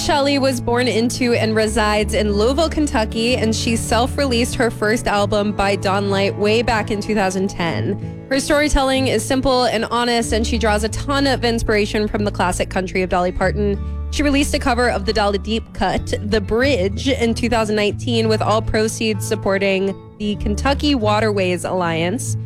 Shelley was born into and resides in Louisville, Kentucky, and she self-released her first album, By Dawnlight, way back in 2010. Her storytelling is simple and honest, and she draws a ton of inspiration from the classic country of Dolly Parton. She released a cover of the Dolly deep cut, The Bridge, in 2019, with all proceeds supporting the Kentucky Waterways Alliance.